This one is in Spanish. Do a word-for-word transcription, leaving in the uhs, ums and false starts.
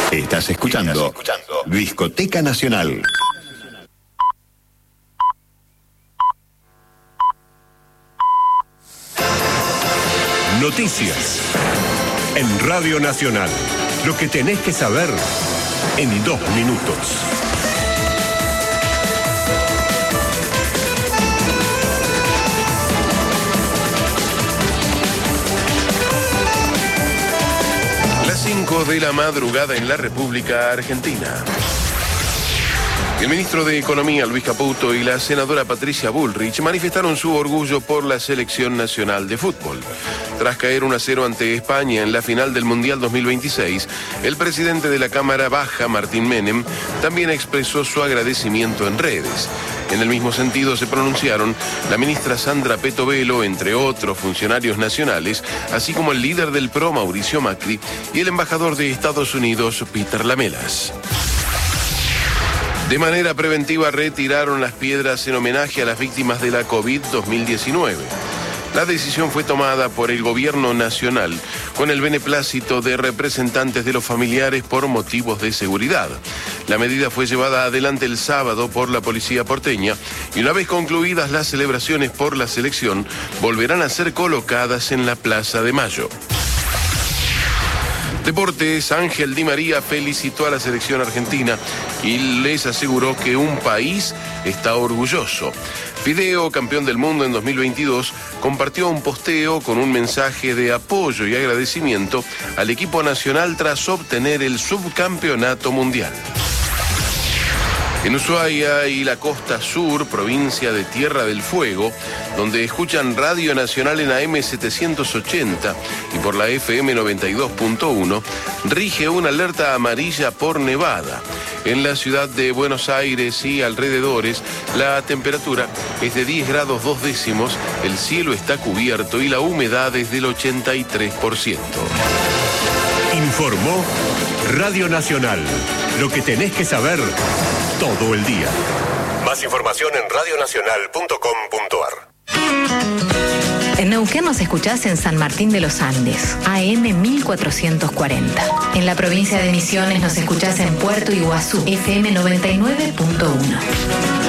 Estás escuchando Discoteca Nacional. Noticias en Radio Nacional. Lo que tenés que saber en dos minutos. Las cinco de la madrugada en la República Argentina. El ministro de Economía, Luis Caputo, y la senadora Patricia Bullrich manifestaron su orgullo por la selección nacional de fútbol. Tras caer uno a cero ante España en la final del Mundial dos mil veintiséis, el presidente de la Cámara Baja, Martín Menem, también expresó su agradecimiento en redes. En el mismo sentido se pronunciaron la ministra Sandra Petovelo, entre otros funcionarios nacionales, así como el líder del P R O, Mauricio Macri, y el embajador de Estados Unidos, Peter Lamelas. De manera preventiva retiraron las piedras en homenaje a las víctimas de la COVID dos mil diecinueve. La decisión fue tomada por el gobierno nacional con el beneplácito de representantes de los familiares por motivos de seguridad. La medida fue llevada adelante el sábado por la policía porteña y una vez concluidas las celebraciones por la selección, volverán a ser colocadas en la Plaza de Mayo. Deportes, Ángel Di María felicitó a la selección argentina y les aseguró que un país está orgulloso. Fideo, campeón del mundo en dos mil veintidós, compartió un posteo con un mensaje de apoyo y agradecimiento al equipo nacional tras obtener el subcampeonato mundial. En Ushuaia y la costa sur, provincia de Tierra del Fuego, donde escuchan Radio Nacional en A M setecientos ochenta y por la F M noventa y dos punto uno, rige una alerta amarilla por nevada. En la ciudad de Buenos Aires y alrededores, la temperatura es de diez grados dos décimos, el cielo está cubierto y la humedad es del ochenta y tres por ciento. Informó Radio Nacional. Lo que tenés que saber todo el día. Más información en radio nacional punto com punto ar. En Neuquén nos escuchás en San Martín de los Andes, A M mil cuatrocientos cuarenta. En la provincia de Misiones nos escuchás en Puerto Iguazú, F M noventa y nueve punto uno.